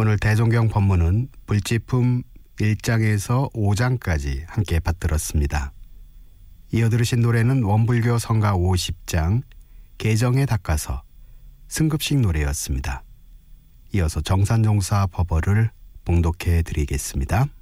오늘 대종경 법문은 불지품 1장에서 5장까지 함께 받들었습니다. 이어 들으신 노래는 원불교 성가 50장 개정에 닦아서 승급식 노래였습니다. 이어서 정산종사 법어를 봉독해 드리겠습니다.